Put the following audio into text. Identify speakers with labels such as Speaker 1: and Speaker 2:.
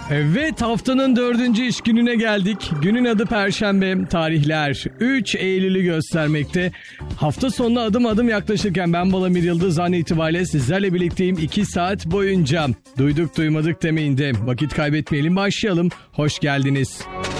Speaker 1: Evet, haftanın 4. iş gününe geldik. Günün adı Perşembe, tarihler 3 Eylül'ü göstermekte. Hafta sonuna adım adım yaklaşırken ben Balamir Yıldız an itibariyle sizlerle birlikteyim 2 saat boyunca. Duyduk duymadık demeyin de vakit kaybetmeyelim, başlayalım. Hoş geldiniz.